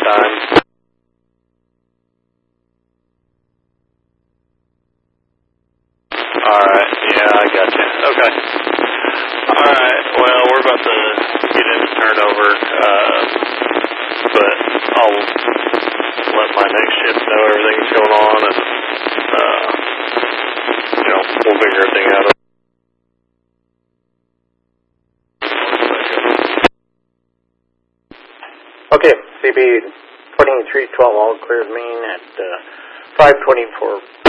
time. Alright, yeah, I got you. Okay. Alright, well, we're about to get into turnover, but I'll let my next shift know everything's going on, and, we'll figure everything out. Okay, CB 2312, all clear main at 524